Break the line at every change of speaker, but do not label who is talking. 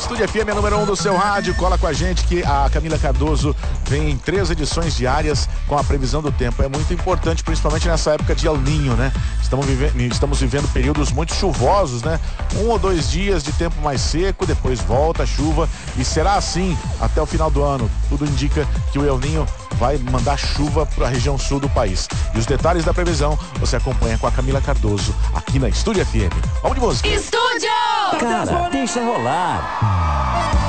Estúdio FM é número 1 do seu rádio. Cola com a gente que a Camila Cardoso vem em 3 edições diárias com a previsão do tempo. É muito importante, principalmente nessa época de El Niño, né? Estamos vivendo períodos muito chuvosos, né? 1 ou 2 dias de tempo mais seco, depois volta a chuva e será assim até o final do ano. Tudo indica que o El Niño vai mandar chuva para a região sul do país. E os detalhes da previsão você acompanha com a Camila Cardoso aqui na Estúdio FM. Vamos de música.
Estúdio!
Cara, deixa rolar.